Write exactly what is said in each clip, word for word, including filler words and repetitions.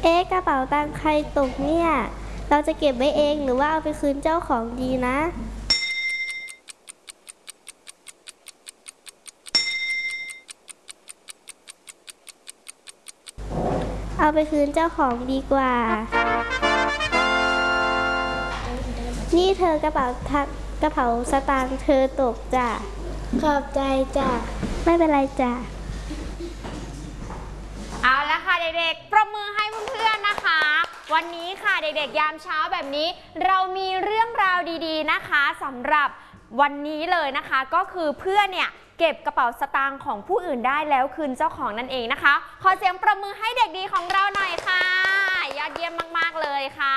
เอ๊ะกระเป๋าตังค์ใครตกเนี่ยเราจะเก็บไว้เองหรือว่าเอาไปคืนเจ้าของดีนะเอาไปคืนเจ้าของดีกว่านี่เธอกระเป๋ากระเป๋าสตางค์เธอตกจ้ะขอบใจจ้ะไม่เป็นไรจ้ะเอาละค่ะเด็กๆปรบมือให้เพื่อนๆนะคะวันนี้ค่ะเด็กๆยามเช้าแบบนี้เรามีเรื่องราวดีๆนะคะสำหรับวันนี้เลยนะคะก็คือเพื่อนเนี่ยเก็บกระเป๋าสตางค์ของผู้อื่นได้แล้วคืนเจ้าของนั่นเองนะคะขอเสียงปรบมือให้เด็กดีของเราหน่อยค่ะยอดเยี่ยมมากๆเลยค่ะ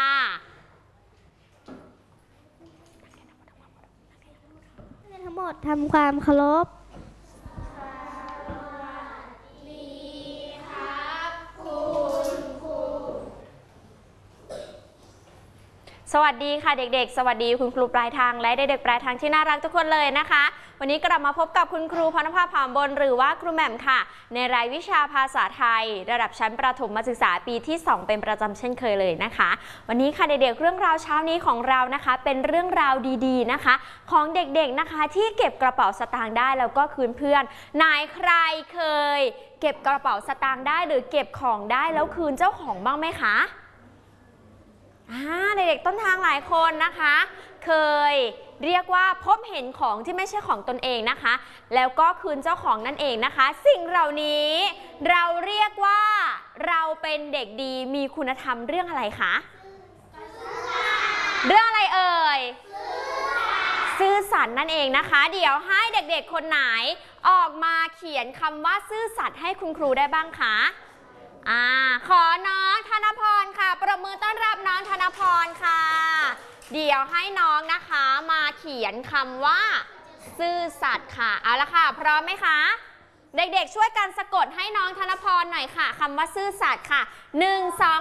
ทั้งหมดทำความเคารพสวัสดีค่ะเด็กๆสวัสดีคุณครูปลายทางและเด็กๆปลายทางที่น่ารักทุกคนเลยนะคะวันนี้กลับมาพบกับคุณครูพรณภาผามบนหรือว่าครูแหม่มค่ะในรายวิชาภาษาไทยระดับชั้นประถมศึกษาปีที่สองเป็นประจำเช่นเคยเลยนะคะวันนี้ค่ะเด็กๆเรื่องราวเช้านี้ของเรานะคะเป็นเรื่องราวดีๆนะคะของเด็กๆนะคะที่เก็บกระเป๋าสตางค์ได้แล้วก็คืนเพื่อนนายใครเคยเก็บกระเป๋าสตางค์ได้หรือเก็บของได้แล้วคืนเจ้าของบ้างไหมคะเด็กๆต้นทางหลายคนนะคะเคยเรียกว่าพบเห็นของที่ไม่ใช่ของตนเองนะคะแล้วก็คืนเจ้าของนั่นเองนะคะสิ่งเหล่านี้เราเรียกว่าเราเป็นเด็กดีมีคุณธรรมเรื่องอะไรคะเรื่องอะไรเอ่ยซื่อสัตย์นั่นเองนะคะเดี๋ยวให้เด็กๆคนไหนออกมาเขียนคำว่าซื่อสัตย์ให้คุณครูได้บ้างคะอ่าขอน้องธนพรค่ะประมือต้อนรับน้องธนพรค่ะเดี๋ยวให้น้องนะคะมาเขียนคำว่าซื่อสัตย์ค่ะเอาละค่ะพร้อมไหมคะเด็กๆช่วยกันสะกดให้น้องธนพรหน่อยค่ะคำว่าซื่อสัตย์ค่ะหนึ่ง สอง